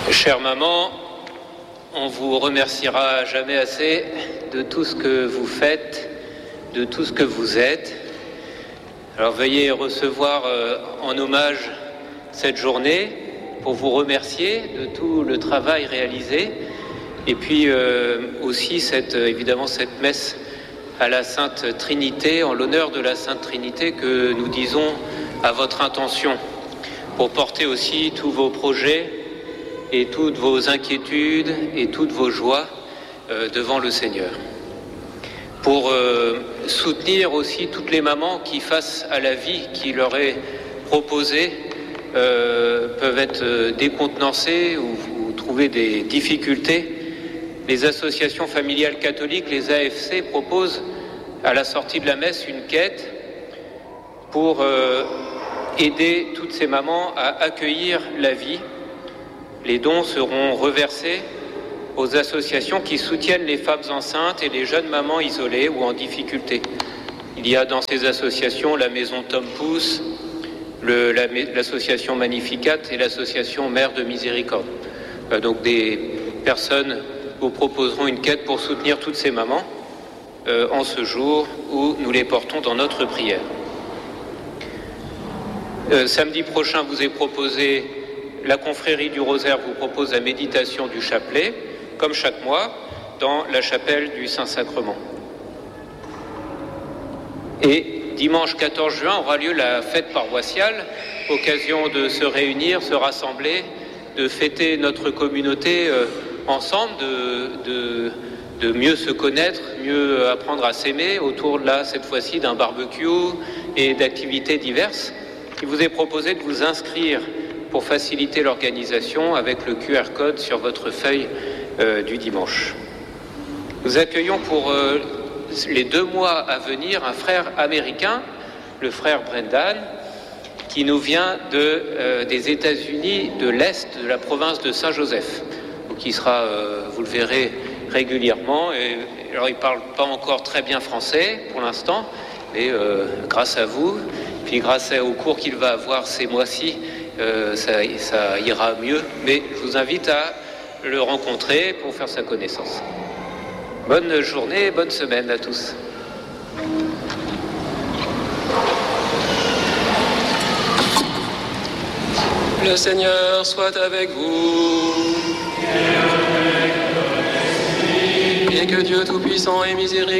Chère maman, on vous remerciera jamais assez de tout ce que vous faites, de tout ce que vous êtes. Alors veuillez recevoir en hommage cette journée pour vous remercier de tout le travail réalisé et puis aussi évidemment cette messe à la Sainte Trinité, en l'honneur de la Sainte Trinité que nous disons à votre intention pour porter aussi tous vos projets et toutes vos inquiétudes et toutes vos joies devant le Seigneur. Pour soutenir aussi toutes les mamans qui, face à la vie qui leur est proposée, peuvent être décontenancées ou trouver des difficultés. Les associations familiales catholiques, les AFC, proposent à la sortie de la messe une quête pour aider toutes ces mamans à accueillir la vie. Les dons seront reversés aux associations qui soutiennent les femmes enceintes et les jeunes mamans isolées ou en difficulté. Il y a dans ces associations la Maison Tom Pouce, l'association Magnificat et l'association Mère de Miséricorde. Donc des personnes vous proposeront une quête pour soutenir toutes ces mamans en ce jour où nous les portons dans notre prière. Samedi prochain vous est proposé, la confrérie du Rosaire vous propose la méditation du chapelet, comme chaque mois, dans la chapelle du Saint-Sacrement. Et dimanche 14 juin aura lieu la fête paroissiale, occasion de se réunir, se rassembler, de fêter notre communauté ensemble, de mieux se connaître, mieux apprendre à s'aimer autour là, cette fois-ci, d'un barbecue et d'activités diverses. Il vous est proposé de vous inscrire pour faciliter l'organisation avec le QR code sur votre feuille du dimanche. Nous accueillons pour les 2 mois à venir un frère américain, le frère Brendan, qui nous vient des États-Unis de l'Est, de la province de Saint-Joseph, qui sera, vous le verrez, régulièrement. Et, alors il ne parle pas encore très bien français pour l'instant, mais grâce à vous, puis grâce au cours qu'il va avoir ces mois-ci, ça ira mieux. Mais je vous invite à le rencontrer pour faire sa connaissance. Bonne journée, bonne semaine à tous. Le Seigneur soit avec vous. Et que Dieu Tout-Puissant et miséricordieux